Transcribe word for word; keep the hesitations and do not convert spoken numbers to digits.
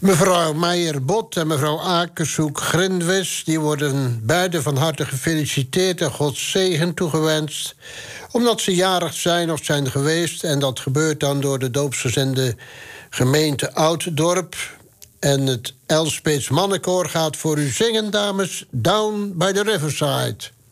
Mevrouw Meijer-Bot en mevrouw Akershoek-Grindwis... die worden beide van harte gefeliciteerd en Gods zegen toegewenst... omdat ze jarig zijn of zijn geweest. En dat gebeurt dan door de doopsgezinde gemeente Ouddorp. En het Elspeets Mannenkoor gaat voor u zingen, dames. Down by the Riverside.